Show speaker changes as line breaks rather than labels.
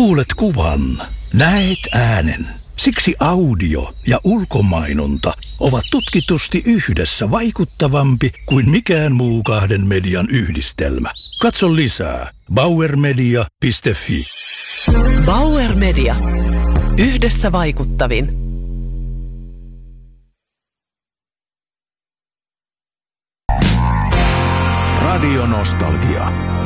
Kuulet kuvan, näet äänen. Siksi audio ja ulkomainonta ovat tutkitusti yhdessä vaikuttavampi kuin mikään muu kahden median yhdistelmä. Katso lisää bauermedia.fi.
Bauer Media. Yhdessä vaikuttavin.
Radio Nostalgia.